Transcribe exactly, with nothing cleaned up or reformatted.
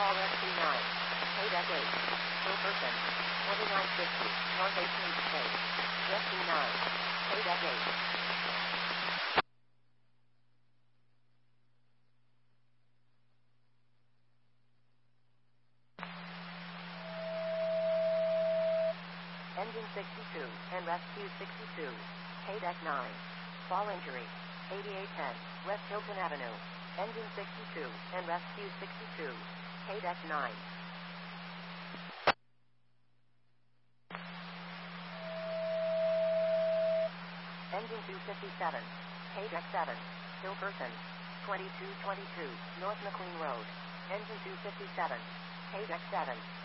Call S T nine. K-Deck eight. Wilkerson. twenty-nine fifty. North eighteenth State. S T nine. K-Deck eight. Engine sixty-two, and Rescue sixty-two. K-Deck nine. Fall injury. eighty-eight ten, West Hilton Avenue. Engine sixty-two, and Rescue sixty-two. K-Deck nine. Engine two fifty-seven. K-Deck seven. Hilkerson. twenty-two twenty-two, North McLean Road. Engine two fifty-seven. K-Deck seven.